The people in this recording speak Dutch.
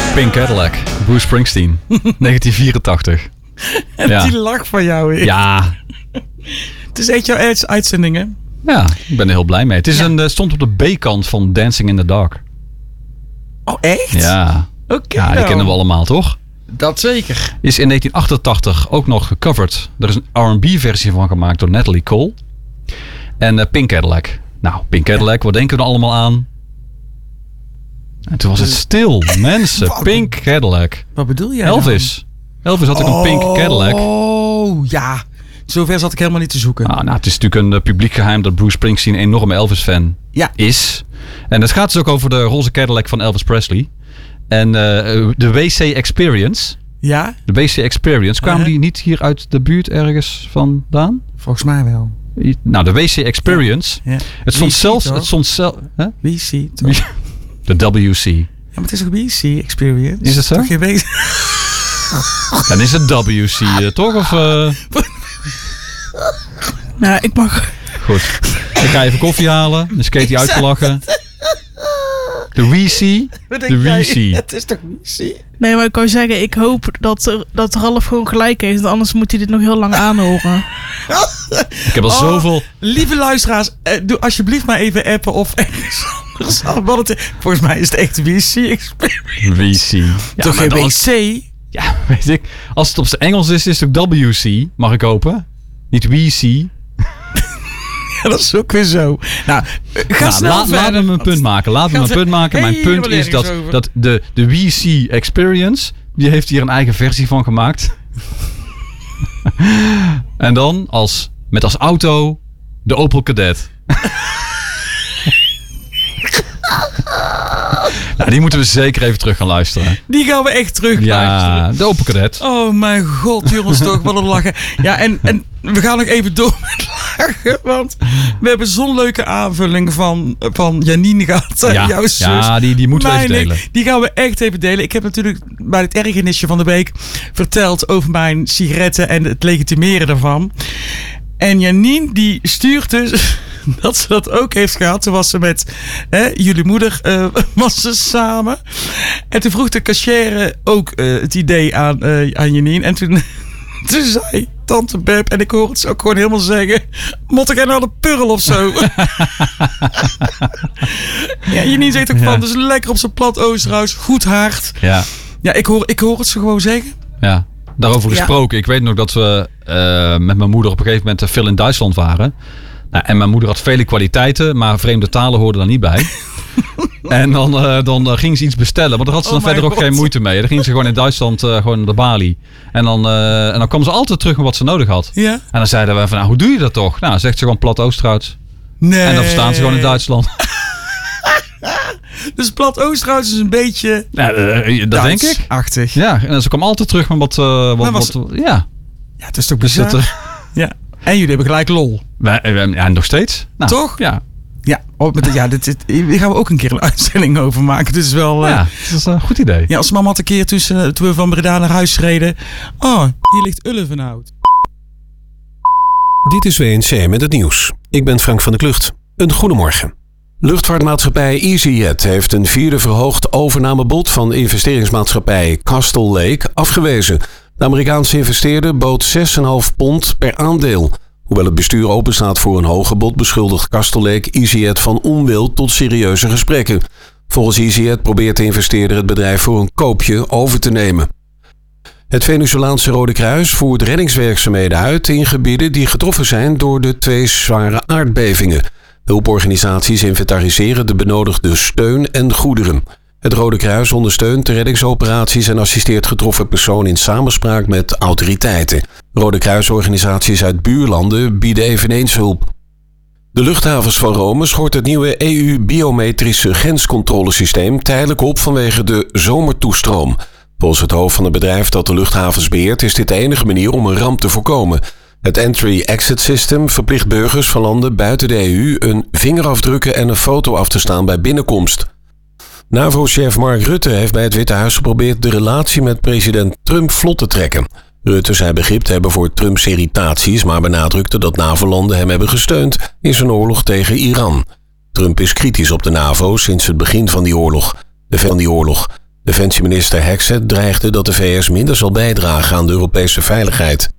Pink Cadillac, Bruce Springsteen, 1984. En die lach van jou weer. Ja. Het is echt jouw uitzending, hè? Ja, ik ben er heel blij mee. Het is stond op de B-kant van Dancing in the Dark. Oh, echt? Ja. Oké. Ja, die kennen we allemaal, toch? Dat zeker. Is in 1988 ook nog gecoverd. Er is een R&B-versie van gemaakt door Natalie Cole. En Pink Cadillac. Nou, Pink Cadillac, wat denken we er allemaal aan? En toen was het stil, mensen. Pink Cadillac. Wat bedoel jij Elvis. dan? Elvis had ook een Pink Cadillac. Oh, ja. Zover zat ik helemaal niet te zoeken. Nou, het is natuurlijk een publiek geheim dat Bruce Springsteen een enorme Elvis-fan is. En het gaat dus ook over de roze Cadillac van Elvis Presley. En de WC Experience. Ja? De WC Experience. Kwamen die niet hier uit de buurt ergens vandaan? Volgens mij wel. Nou, de WC Experience. Ja. Het stond zelfs... WC, toch? De WC. Ja, maar het is ook WC Experience. Is het zo? Toch geen WC? Dan is het WC, toch? Of... Nou, ik mag... Goed. Ik ga even koffie halen. Dan is Katie uitgelachen. De WC. De WC. Het is toch WC? Nee, maar ik wou zeggen, ik hoop dat Ralf gewoon gelijk heeft. Want anders moet hij dit nog heel lang aanhoren. Ik heb al zoveel... Lieve luisteraars, doe alsjeblieft maar even appen of ergens anders. Volgens mij is het echt WC Experience. WC. Ja, toch geen WC? Ja, weet ik. Als het op zijn Engels is het ook WC. Mag ik hopen? Niet WC. Ja, dat is ook weer zo. Nou, laat me mijn punt maken. Mijn punt is dat de WC Experience, die heeft hier een eigen versie van gemaakt. En dan met als auto de Opel Kadett. Nou, die moeten we zeker even terug gaan luisteren. Die gaan we echt terug luisteren. Ja, de Opel Kadett. Oh mijn god, jongens, toch wat een lachen. Ja, en we gaan nog even door met lachen. Want we hebben zo'n leuke aanvulling van Janine gehad. Jouw zus. Ja, die moeten we even delen. Die gaan we echt even delen. Ik heb natuurlijk bij het ergernisje van de week verteld over mijn sigaretten en het legitimeren daarvan. En Janine die stuurt dus dat ze dat ook heeft gehad. Toen was ze met jullie moeder was ze samen. En toen vroeg de cashier ook het idee aan Janine. En toen zei tante Beb, en ik hoor het ze ook gewoon helemaal zeggen: moet ik naar de purl of zo? Ja, Janine zegt ook van, dus lekker op zijn plat Oosterhuis, goed hard. Ja, ja, ik hoor het ze gewoon zeggen. Ja. Daarover gesproken. Ik weet nog dat we met mijn moeder op een gegeven moment veel in Duitsland waren. Nou, en mijn moeder had vele kwaliteiten, maar vreemde talen hoorden daar niet bij. En dan ging ze iets bestellen, maar daar had ze dan verder ook geen moeite mee. Dan ging ze gewoon in Duitsland gewoon naar de balie. En dan kwam ze altijd terug met wat ze nodig had. Ja. En dan zeiden we van, nou, hoe doe je dat toch? Nou, zegt ze gewoon plat Oosterhouds. Nee. En dan verstaan ze gewoon in Duitsland. Dus plat Oosterhouds is een beetje... Ja, dat denk ik. Achtig. Ja, en ze kwam altijd terug met wat ja. Ja, het is toch bizar. Ja. En jullie hebben gelijk lol. Ja, nog steeds. Nou, toch? Ja. Ja, hier gaan we ook een keer een uitzending over maken. Het is wel... ja, dat is een goed idee. Ja, als mama had een keer toen we van Breda naar huis reden. Oh, hier ligt Ulvenhout. Dit is WNC met het nieuws. Ik ben Frank van der Klucht. Een goedemorgen. Luchtvaartmaatschappij EasyJet heeft een 4e verhoogd overnamebod van investeringsmaatschappij Castle Lake afgewezen. De Amerikaanse investeerder bood £6,5 per aandeel. Hoewel het bestuur openstaat voor een hoger bod, beschuldigt Castle Lake EasyJet van onwil tot serieuze gesprekken. Volgens EasyJet probeert de investeerder het bedrijf voor een koopje over te nemen. Het Venezolaanse Rode Kruis voert reddingswerkzaamheden uit in gebieden die getroffen zijn door de 2 zware aardbevingen. Hulporganisaties inventariseren de benodigde steun en goederen. Het Rode Kruis ondersteunt de reddingsoperaties en assisteert getroffen personen in samenspraak met autoriteiten. Rode Kruisorganisaties uit buurlanden bieden eveneens hulp. De luchthavens van Rome schort het nieuwe EU-biometrische grenscontrolesysteem tijdelijk op vanwege de zomertoestroom. Volgens het hoofd van het bedrijf dat de luchthavens beheert is dit de enige manier om een ramp te voorkomen. Het Entry-Exit System verplicht burgers van landen buiten de EU een vingerafdrukken en een foto af te staan bij binnenkomst. NAVO-chef Mark Rutte heeft bij het Witte Huis geprobeerd de relatie met president Trump vlot te trekken. Rutte zei begrip te hebben voor Trumps irritaties, maar benadrukte dat NAVO-landen hem hebben gesteund in zijn oorlog tegen Iran. Trump is kritisch op de NAVO sinds het begin van die oorlog. De Defensieminister Hexet dreigde dat de VS minder zal bijdragen aan de Europese veiligheid.